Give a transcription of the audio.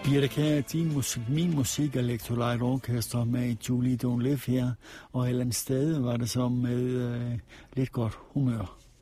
Birte Kjær, min musik, Electrolyte Orchestra med Julie Don't Live her, og et eller andet sted var det så med lidt godt humør.